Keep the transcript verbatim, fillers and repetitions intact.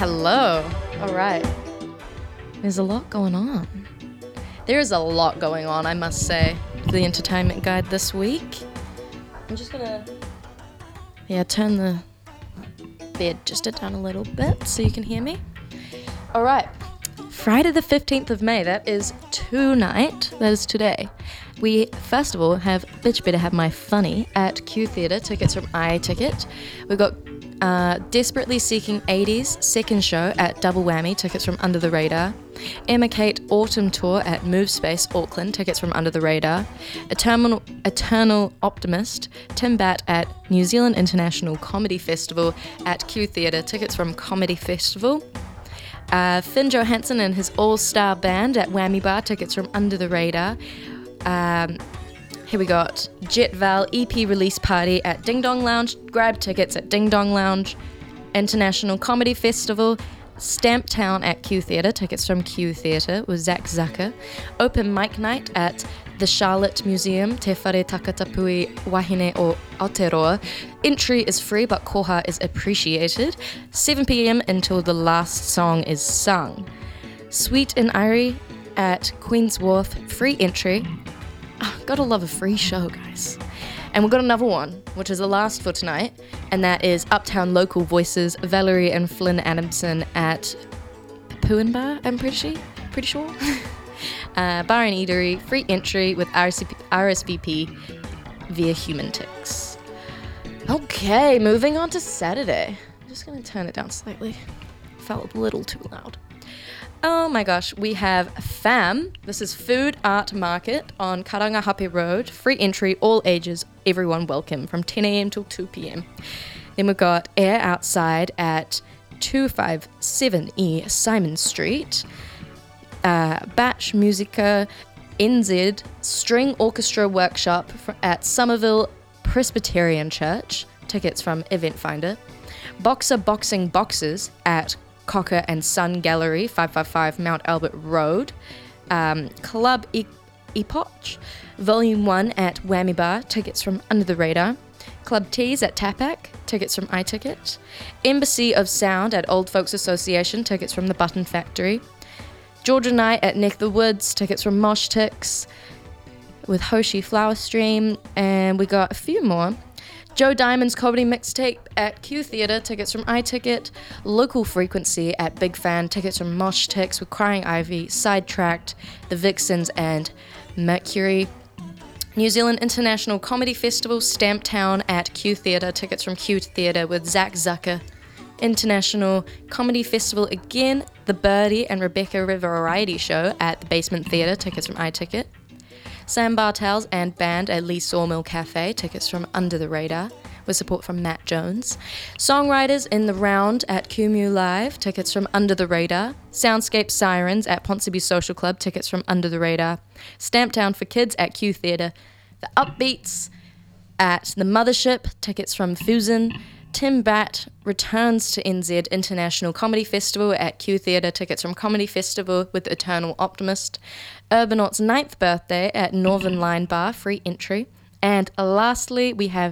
Hello. All right. There's a lot going on. There is a lot going on, I must say, for the entertainment guide this week. I'm just gonna, yeah, turn the bed just down a little bit so you can hear me. All right. Friday the fifteenth of May, that is tonight, that is today. We, first of all, have Bitch Better Have My Funny at Q Theatre, tickets from iTicket. We've got uh, Desperately Seeking eighties, second show at Double Whammy, tickets from Under the Radar. Emma Kate Autumn Tour at Move Space, Auckland, tickets from Under the Radar. Eternal, Eternal Optimist, Tim Batt at New Zealand International Comedy Festival at Q Theatre, tickets from Comedy Festival. Uh, Finn Johansson and his all-star band at Whammy Bar, tickets from Under the Radar. Um, here we got Jet Val E P release party at Ding Dong Lounge. Grab tickets at Ding Dong Lounge. International Comedy Festival. Stamp Town at Q Theatre, tickets from Q Theatre with Zach Zucker. Open mic night at the Charlotte Museum, Te Whare Takatapui Wahine o Aotearoa. Entry is free, but koha is appreciated. seven p.m. until the last song is sung. Sweet and Irie at Queen's Wharf, free entry. Oh, gotta love a free show, guys. And we've got another one, which is the last for tonight, and that is Uptown Local Voices, Valerie and Flynn Adamson at Papuan Bar, I'm pretty, pretty sure. uh, bar and Eatery, free entry with R S V P via Human Ticks. Okay, moving on to Saturday. I'm just gonna turn it down slightly. Felt a little too loud. Oh my gosh, we have FAM. This is Food Art Market on Karangahape Road. Free entry, all ages, everyone welcome, from ten a.m. till two p.m. Then we've got Air Outside at two fifty-seven E Simon Street. Uh, Batch Musica N Z String Orchestra Workshop at Somerville Presbyterian Church. Tickets from Event Finder. Boxer Boxing Boxes at Cocker and Son Gallery, five fifty-five Mount Albert Road. Um, Club e- Epoch, Volume one at Whammy Bar, tickets from Under the Radar. Club Teas at Tapak, tickets from iTicket. Embassy of Sound at Old Folks Association, tickets from the Button Factory. Georgia Night at Neck the Woods, tickets from Mosh Ticks with Hoshi Flower Stream. And we got a few more. Joe Diamond's Comedy Mixtape at Q Theatre, tickets from iTicket. Local Frequency at Big Fan, tickets from Mosh Ticks with Crying Ivy, Sidetracked, The Vixens, and Mercury. New Zealand International Comedy Festival, Stamp Town at Q Theatre, tickets from Q Theatre with Zach Zucker. International Comedy Festival again, The Birdie and Rebecca River Variety Show at the Basement Theatre, tickets from iTicket. Sam Bartels and band at Lee Sawmill Cafe, tickets from Under the Radar, with support from Matt Jones. Songwriters in the Round at Q M U Live, tickets from Under the Radar. Soundscape Sirens at Ponsonby Social Club, tickets from Under the Radar. Stamptown for Kids at Q Theatre. The Upbeats at The Mothership, tickets from Fusen. Tim Batt returns to N Z International Comedy Festival at Q Theatre, tickets from Comedy Festival with Eternal Optimist. Urbanaut's ninth birthday at Northern Line Bar, free entry. And lastly, we have